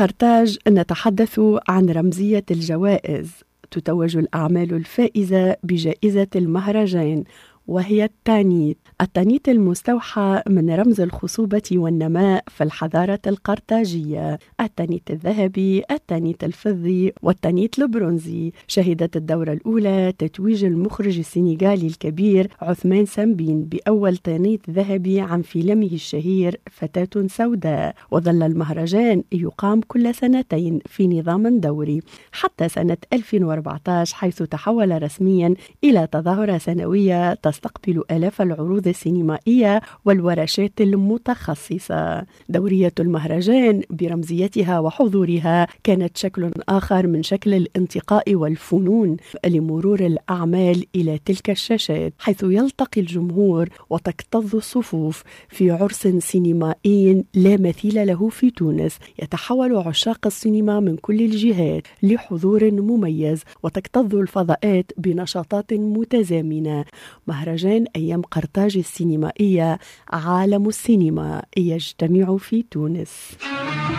قرطاج نتحدث عن رمزية الجوائز. تتوج الأعمال الفائزة بجائزة المهرجان، وهي التانيت. التانيت المستوحى من رمز الخصوبة والنماء في الحضارة القرطاجية، التانيت الذهبي، التانيت الفضي، والتانيت البرونزي. شهدت الدورة الأولى تتويج المخرج السنغالي الكبير عثمان سامبين بأول تانيت ذهبي عن فيلمه الشهير فتاة سوداء، وظل المهرجان يقام كل سنتين في نظام دوري حتى سنة 2014، حيث تحول رسميا إلى تظاهرة سنوية تستقبل آلاف العروض السينمائية والورشات المتخصصة. دورية المهرجان برمزيتها وحضورها كانت شكل آخر من شكل الانتقاء والفنون لمرور الأعمال إلى تلك الشاشات، حيث يلتقي الجمهور وتكتظ الصفوف في عرس سينمائي لا مثيل له في تونس. يتحول عشاق السينما من كل الجهات لحضور مميز، وتكتظ الفضاءات بنشاطات متزامنة. مهرجان أيام قرطاج السينمائية، عالم السينما يجتمع في تونس.